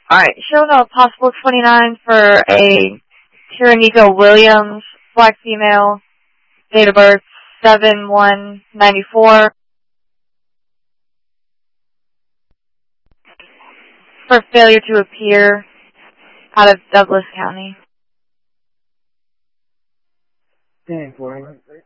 Alright, showing a possible 29 for a Tyrannica Williams, black female, date of birth 7/1/94, for failure to appear out of Douglas County. 10-4.